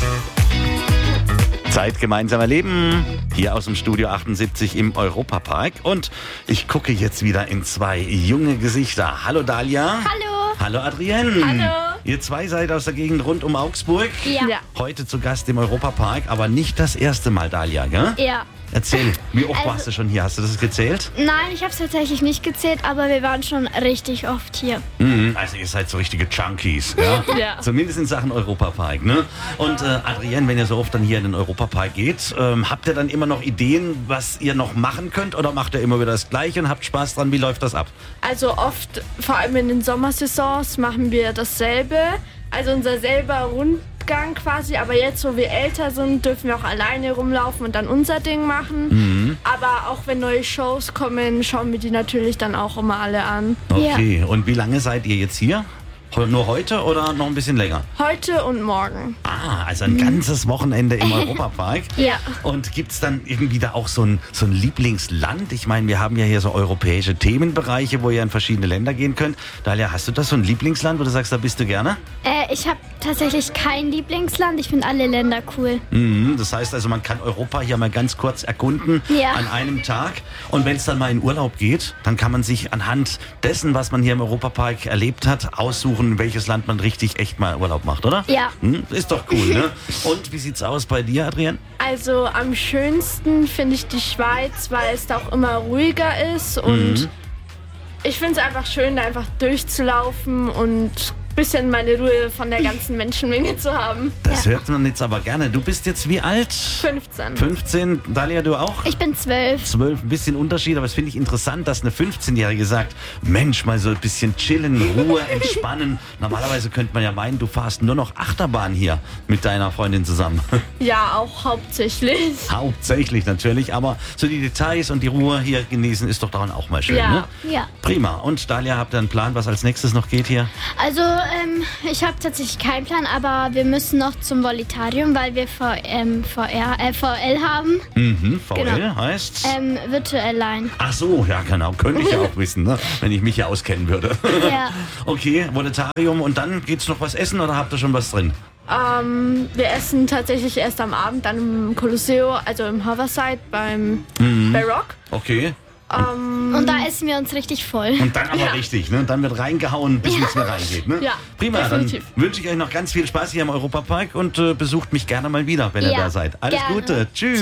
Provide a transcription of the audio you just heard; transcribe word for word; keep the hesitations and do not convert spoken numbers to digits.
Zeit gemeinsam erleben, hier aus dem Studio achtundsiebzig im Europapark. Und ich gucke jetzt wieder in zwei junge Gesichter. Hallo Dalia. Hallo. Hallo Adrienne. Hallo. Ihr zwei seid aus der Gegend rund um Augsburg. Ja. Ja. Heute zu Gast im Europapark, aber nicht das erste Mal, Dalia, gell? Ja. Erzähl, wie oft Also- warst du schon hier? Hast du das gezählt? Nein, ich habe es tatsächlich nicht gezählt, aber wir waren schon richtig oft hier. Mhm, also ihr seid so richtige Junkies, ja? Ja. Zumindest in Sachen Europapark, ne? Und äh, Adrienne, wenn ihr so oft dann hier in den Europapark geht, ähm, habt ihr dann immer noch Ideen, was ihr noch machen könnt, oder macht ihr immer wieder das Gleiche und habt Spaß dran? Wie läuft das ab? Also oft, vor allem in den Sommersaisons, machen wir dasselbe. Also unser selber Rundgang quasi. Aber jetzt, wo wir älter sind, dürfen wir auch alleine rumlaufen und dann unser Ding machen. Mhm. Aber auch wenn neue Shows kommen, schauen wir die natürlich dann auch immer alle an. Okay, und wie lange seid ihr jetzt hier? Heu- Nur heute oder noch ein bisschen länger? Heute und morgen. Ah, also ein ganzes Wochenende im Europapark. Ja. Und gibt's dann irgendwie da auch so ein, so ein Lieblingsland? Ich meine, wir haben ja hier so europäische Themenbereiche, wo ihr in verschiedene Länder gehen könnt. Dalia, hast du das so ein Lieblingsland, wo du sagst, da bist du gerne? Äh, ich habe tatsächlich kein Lieblingsland. Ich finde alle Länder cool. Mhm, das heißt also, man kann Europa hier mal ganz kurz erkunden Ja. an einem Tag. Und wenn es dann mal in Urlaub geht, dann kann man sich anhand dessen, was man hier im Europapark erlebt hat, aussuchen, in welches Land man richtig echt mal Urlaub macht, oder? Ja. Hm, ist doch cool, ne? Und wie sieht's aus bei dir, Adrienne? Also am schönsten finde ich die Schweiz, weil es da auch immer ruhiger ist. Und Mhm. ich finde es einfach schön, da einfach durchzulaufen und ein bisschen meine Ruhe von der ganzen Menschenmenge zu haben. Das hört man jetzt aber gerne. Du bist jetzt wie alt? fünfzehn. fünfzehn. Dalia, du auch? Ich bin zwölf. zwölf, ein bisschen Unterschied, aber es finde ich interessant, dass eine fünfzehnjährige sagt, Mensch, mal so ein bisschen chillen, Ruhe, entspannen. Normalerweise könnte man ja meinen, du fahrst nur noch Achterbahn hier mit deiner Freundin zusammen. Ja, auch hauptsächlich. Hauptsächlich natürlich, aber so die Details und die Ruhe hier genießen ist doch daran auch mal schön, Ja. ne? Ja. Prima. Und Dalia, habt ihr einen Plan, was als nächstes noch geht hier? Also, ähm, ich habe tatsächlich keinen Plan, aber wir müssen noch zum Volitarium, weil wir V M, V R, äh, V L haben. Mhm, V L Genau. heißt? Ähm, virtuell Line. Ach so, ja genau, könnte ich ja auch wissen, ne? Wenn ich mich hier auskennen würde. Ja. Okay, Volitarium und dann geht's noch was essen oder habt ihr schon was drin? Ähm, wir essen tatsächlich erst am Abend dann im Colosseo, also im Hoverside beim bei Rock. Okay. Ähm, Und da essen wir uns richtig voll. Und dann aber Ja. richtig, ne? Dann wird reingehauen, bis nichts mehr reingeht, ne? Ja, Prima, definitiv. dann wünsche ich euch noch ganz viel Spaß hier im Europapark und äh, besucht mich gerne mal wieder, wenn ihr Ja, da seid. Alles gerne. Gute, tschüss.